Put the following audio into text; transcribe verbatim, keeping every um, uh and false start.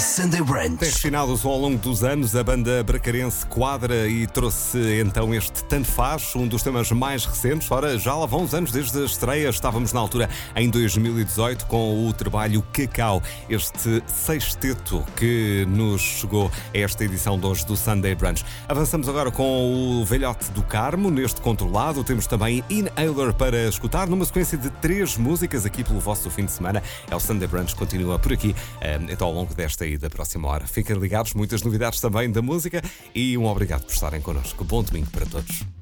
Sunday Brunch. Tem refinado o som ao longo dos anos, a banda bracarense quadra e trouxe então este Tanto Faz, um dos temas mais recentes. Ora, já lá vão uns anos desde a estreia, estávamos na altura em dois mil e dezoito com o trabalho Cacau, este sexteto que nos chegou a esta edição de hoje do Sunday Brunch. Avançamos agora com o Velhote do Carmo, neste controlado. Temos também Inhaler para escutar, numa sequência de três músicas aqui pelo vosso fim de semana. É o Sunday Brunch, continua por aqui, então ao longo desta e da próxima hora. Fiquem ligados, muitas novidades também da música e um obrigado por estarem connosco. Bom domingo para todos.